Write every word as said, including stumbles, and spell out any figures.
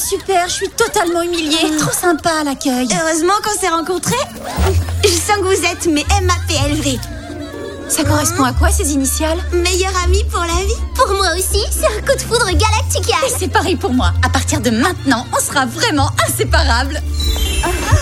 super, je suis totalement humiliée. Trop sympa à l'accueil. Heureusement qu'on s'est rencontrés. Je sens que vous êtes mes M A P L V. Ça correspond à quoi ces initiales? Meilleure amie pour la vie. Pour moi aussi, c'est un coup de foudre galactical. Et c'est pareil pour moi. À partir de maintenant, on sera vraiment inséparables. Ah, ah.